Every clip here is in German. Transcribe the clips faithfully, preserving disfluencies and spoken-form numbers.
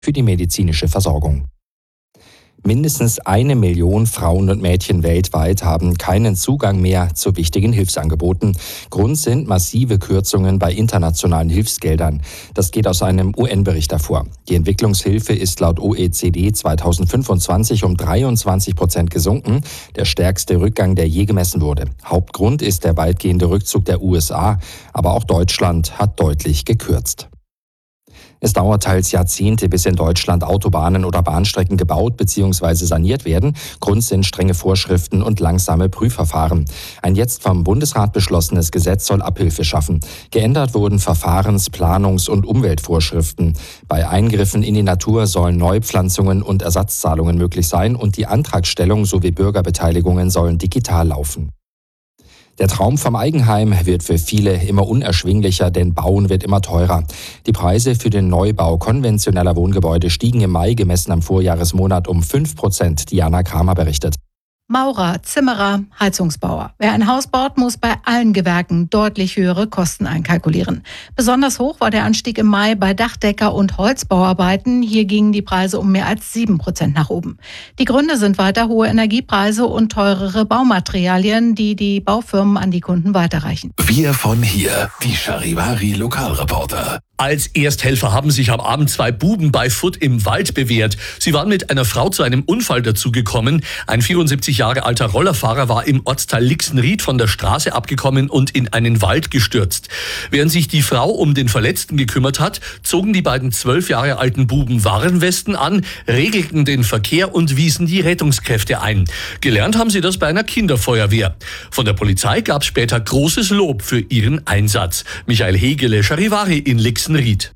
für die medizinische Versorgung. Mindestens eine Million Frauen und Mädchen weltweit haben keinen Zugang mehr zu wichtigen Hilfsangeboten. Grund sind massive Kürzungen bei internationalen Hilfsgeldern. Das geht aus einem U N-Bericht hervor. Die Entwicklungshilfe ist laut O E C D zweitausendfünfundzwanzig um dreiundzwanzig Prozent gesunken, der stärkste Rückgang, der je gemessen wurde. Hauptgrund ist der weitgehende Rückzug der U S A, aber auch Deutschland hat deutlich gekürzt. Es dauert teils Jahrzehnte, bis in Deutschland Autobahnen oder Bahnstrecken gebaut bzw. saniert werden. Grund sind strenge Vorschriften und langsame Prüfverfahren. Ein jetzt vom Bundesrat beschlossenes Gesetz soll Abhilfe schaffen. Geändert wurden Verfahrens-, Planungs- und Umweltvorschriften. Bei Eingriffen in die Natur sollen Neupflanzungen und Ersatzzahlungen möglich sein und die Antragstellung sowie Bürgerbeteiligungen sollen digital laufen. Der Traum vom Eigenheim wird für viele immer unerschwinglicher, denn Bauen wird immer teurer. Die Preise für den Neubau konventioneller Wohngebäude stiegen im Mai gemessen am Vorjahresmonat um fünf Prozent, Diana Kramer berichtet. Maurer, Zimmerer, Heizungsbauer. Wer ein Haus baut, muss bei allen Gewerken deutlich höhere Kosten einkalkulieren. Besonders hoch war der Anstieg im Mai bei Dachdecker- und Holzbauarbeiten. Hier gingen die Preise um mehr als sieben Prozent nach oben. Die Gründe sind weiter hohe Energiepreise und teurere Baumaterialien, die die Baufirmen an die Kunden weiterreichen. Wir von hier, die Charivari Lokalreporter. Als Ersthelfer haben sich am Abend zwei Buben bei Furth im Wald bewährt. Sie waren mit einer Frau zu einem Unfall dazugekommen. Ein vierundsiebzig Jahre alter Rollerfahrer war im Ortsteil Lixenried von der Straße abgekommen und in einen Wald gestürzt. Während sich die Frau um den Verletzten gekümmert hat, zogen die beiden zwölf Jahre alten Buben Warnwesten an, regelten den Verkehr und wiesen die Rettungskräfte ein. Gelernt haben sie das bei einer Kinderfeuerwehr. Von der Polizei gab es später großes Lob für ihren Einsatz. Michael Hegele, Charivari in Lixenried.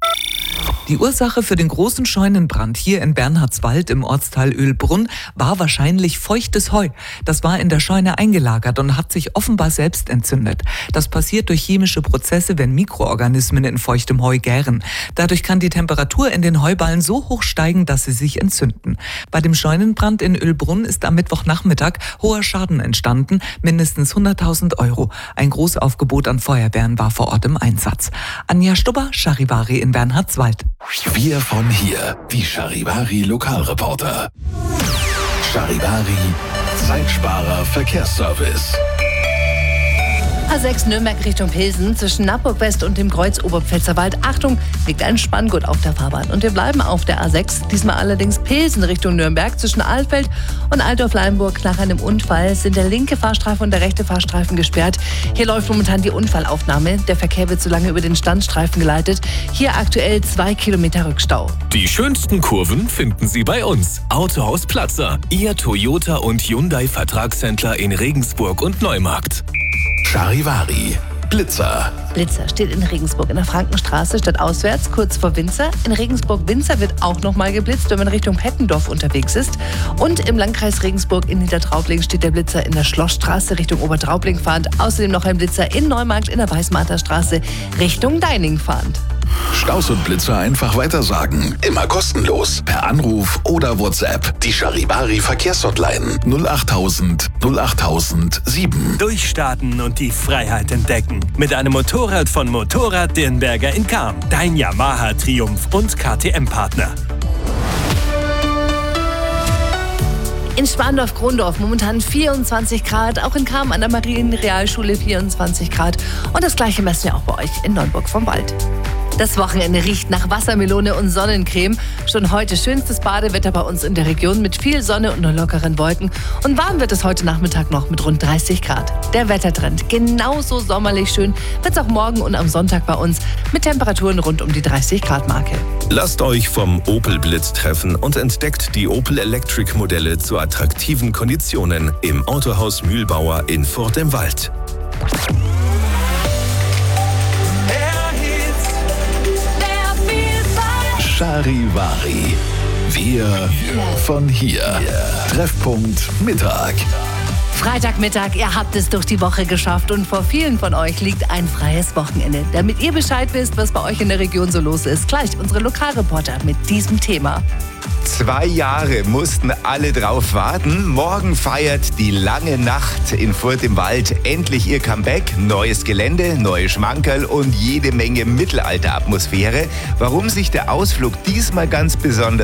Die Ursache für den großen Scheunenbrand hier in Bernhardswald im Ortsteil Ölbrunn war wahrscheinlich feuchtes Heu. Das war in der Scheune eingelagert und hat sich offenbar selbst entzündet. Das passiert durch chemische Prozesse, wenn Mikroorganismen in feuchtem Heu gären. Dadurch kann die Temperatur in den Heuballen so hoch steigen, dass sie sich entzünden. Bei dem Scheunenbrand in Ölbrunn ist am Mittwochnachmittag hoher Schaden entstanden, mindestens hunderttausend Euro. Ein Großaufgebot an Feuerwehren war vor Ort im Einsatz. Anja Stubber, Charivari in Bernhardswald. Wir von hier, die Charivari Lokalreporter. Charivari, Zeitsparer Verkehrsservice. A sechs Nürnberg Richtung Pilsen zwischen Nappburg West und dem Kreuz Oberpfälzerwald. Achtung, liegt ein Spanngurt auf der Fahrbahn. Und wir bleiben auf der A sechs, diesmal allerdings Pilsen Richtung Nürnberg zwischen Alfeld und Altdorf-Leinburg. Nach einem Unfall sind der linke Fahrstreifen und der rechte Fahrstreifen gesperrt. Hier läuft momentan die Unfallaufnahme. Der Verkehr wird so lange über den Standstreifen geleitet. Hier aktuell zwei Kilometer Rückstau. Die schönsten Kurven finden Sie bei uns. Autohaus Platzer, Ihr Toyota und Hyundai Vertragshändler in Regensburg und Neumarkt. Charivari, Blitzer. Blitzer steht in Regensburg in der Frankenstraße stadtauswärts, kurz vor Winzer. In Regensburg-Winzer wird auch nochmal geblitzt, wenn man Richtung Pettendorf unterwegs ist. Und im Landkreis Regensburg in Niedertraubling steht der Blitzer in der Schlossstraße Richtung Obertraubling fahrend. Außerdem noch ein Blitzer in Neumarkt in der Weißmarterstraße Richtung Deining fahrend. Staus und Blitzer einfach weitersagen. Immer kostenlos. Per Anruf oder WhatsApp. Die Charivari Verkehrshotline null achttausend null achttausend sieben. Durchstarten und die Freiheit entdecken. Mit einem Motorrad von Motorrad Dirnberger in Cham. Dein Yamaha Triumph und K T M-Partner. In Spandorf-Krondorf momentan vierundzwanzig Grad, auch in Cham an der Marienrealschule vierundzwanzig Grad. Und das gleiche messen wir auch bei euch in Neunburg vom Wald. Das Wochenende riecht nach Wassermelone und Sonnencreme. Schon heute schönstes Badewetter bei uns in der Region mit viel Sonne und nur lockeren Wolken. Und warm wird es heute Nachmittag noch mit rund dreißig Grad. Der Wettertrend genauso sommerlich schön wird es auch morgen und am Sonntag bei uns mit Temperaturen rund um die dreißig Grad Marke. Lasst euch vom Opel Blitz treffen und entdeckt die Opel Electric Modelle zu attraktiven Konditionen im Autohaus Mühlbauer in Furth im Wald. Charivari. Wir von hier. Treffpunkt Mittag. Freitagmittag, ihr habt es durch die Woche geschafft und vor vielen von euch liegt ein freies Wochenende. Damit ihr Bescheid wisst, was bei euch in der Region so los ist, gleich unsere Lokalreporter mit diesem Thema. Zwei Jahre mussten alle drauf warten. Morgen feiert die lange Nacht in Furth im Wald endlich ihr Comeback. Neues Gelände, neue Schmankerl und jede Menge Mittelalteratmosphäre. Warum sich der Ausflug diesmal ganz besonders